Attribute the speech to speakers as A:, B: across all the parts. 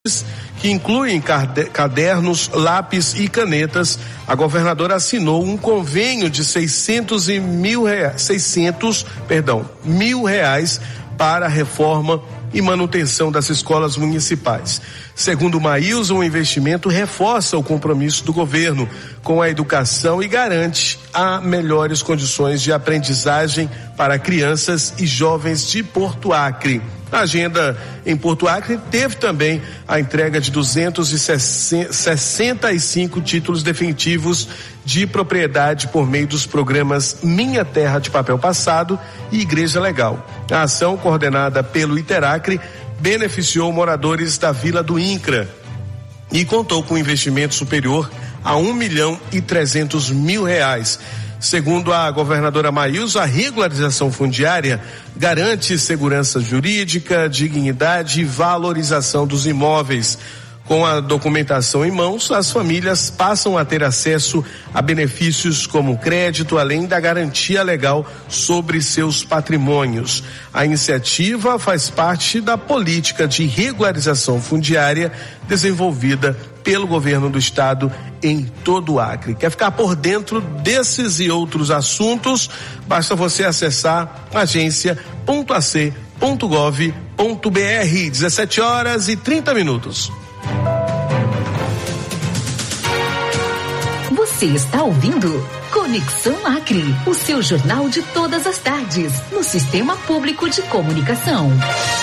A: que incluem cadernos, lápis e canetas. A governadora assinou um convênio de 600 mil reais para a reforma e manutenção das escolas municipais. Segundo Maílson, o investimento reforça o compromisso do governo com a educação e garante melhores condições de aprendizagem para crianças e jovens de Porto Acre. Na agenda em Porto Acre teve também a entrega de 265 títulos definitivos de propriedade por meio dos programas Minha Terra de Papel Passado e Igreja Legal. A ação, coordenada pelo Iteracre, beneficiou moradores da Vila do INCRA e contou com um investimento superior a R$1.300.000. Segundo a governadora Maílson, a regularização fundiária garante segurança jurídica, dignidade e valorização dos imóveis. Com a documentação em mãos, as famílias passam a ter acesso a benefícios como crédito, além da garantia legal sobre seus patrimônios. A iniciativa faz parte da política de regularização fundiária desenvolvida pelo governo do estado em todo o Acre. Quer ficar por dentro desses e outros assuntos? Basta você acessar agência.ac.gov.br. 17h30.
B: Você está ouvindo Conexão Acre, o seu jornal de todas as tardes, no Sistema Público de Comunicação.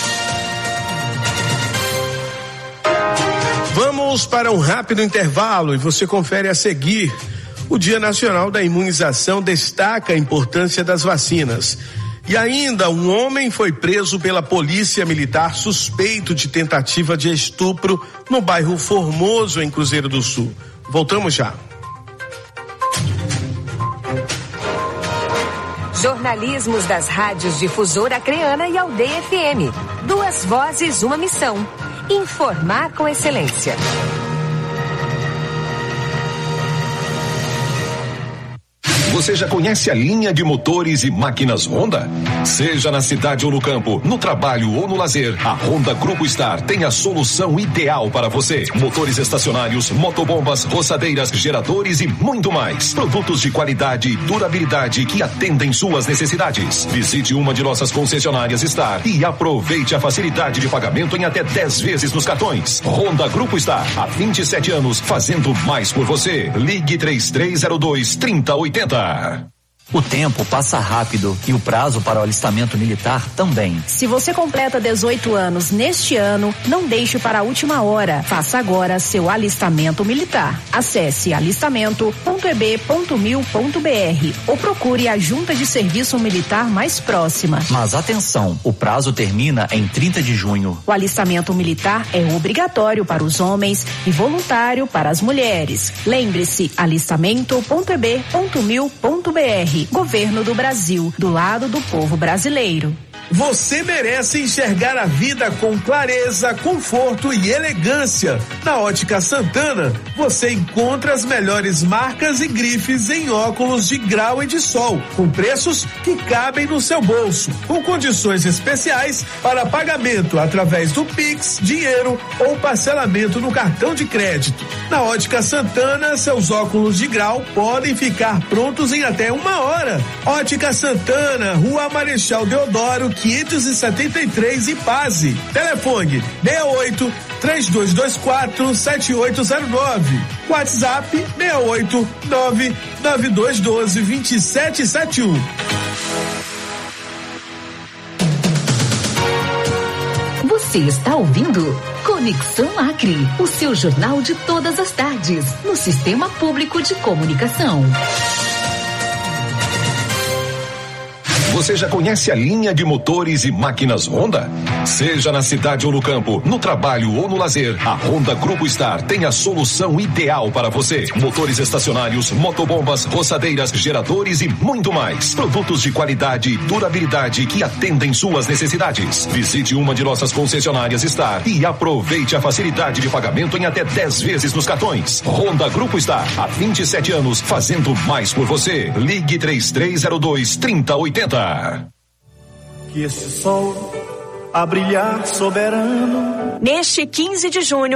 A: Vamos para um rápido intervalo e você confere a seguir. O Dia Nacional da Imunização destaca a importância das vacinas. E ainda, um homem foi preso pela Polícia Militar suspeito de tentativa de estupro no bairro Formoso, em Cruzeiro do Sul. Voltamos já.
C: Jornalismos das rádios Difusora Acreana e Aldeia FM. 2 vozes, uma missão. Informar com excelência.
D: Você já conhece a linha de motores e máquinas Honda? Seja na cidade ou no campo, no trabalho ou no lazer, a Honda Grupo Star tem a solução ideal para você. Motores estacionários, motobombas, roçadeiras, geradores e muito mais. Produtos de qualidade e durabilidade que atendem suas necessidades. Visite uma de nossas concessionárias Star e aproveite a facilidade de pagamento em até 10 vezes nos cartões. Honda Grupo Star, há 27 anos, fazendo mais por você. Ligue 3302-3080.
E: O tempo passa rápido e o prazo para o alistamento militar também.
F: Se você completa 18 anos neste ano, não deixe para a última hora. Faça agora seu alistamento militar. Acesse alistamento.eb.mil.br ou procure a junta de serviço militar mais próxima.
E: Mas atenção, o prazo termina em 30 de junho.
F: O alistamento militar é obrigatório para os homens e voluntário para as mulheres. Lembre-se, alistamento.eb.mil.br. Governo do Brasil, do lado do povo brasileiro.
A: Você merece enxergar a vida com clareza, conforto e elegância. Na Ótica Santana, você encontra as melhores marcas e grifes em óculos de grau e de sol, com preços que cabem no seu bolso, com condições especiais para pagamento através do Pix, dinheiro ou parcelamento no cartão de crédito. Na Ótica Santana, seus óculos de grau podem ficar prontos em até 1 hora. Ótica Santana, Rua Marechal Deodoro, 573 Ipaze. Telefone 68-3224-7809. WhatsApp 689-9212-2771.
B: Você está ouvindo Conexão Acre, o seu jornal de todas as tardes, no Sistema Público de Comunicação.
D: Você já conhece a linha de motores e máquinas Honda? Seja na cidade ou no campo, no trabalho ou no lazer, a Honda Grupo Star tem a solução ideal para você. Motores estacionários, motobombas, roçadeiras, geradores e muito mais. Produtos de qualidade e durabilidade que atendem suas necessidades. Visite uma de nossas concessionárias Star e aproveite a facilidade de pagamento em até 10 vezes nos cartões. Honda Grupo Star, há 27 anos, fazendo mais por você. Ligue 3302-3080.
G: Que este sol a brilhar soberano.
C: Neste 15 de junho,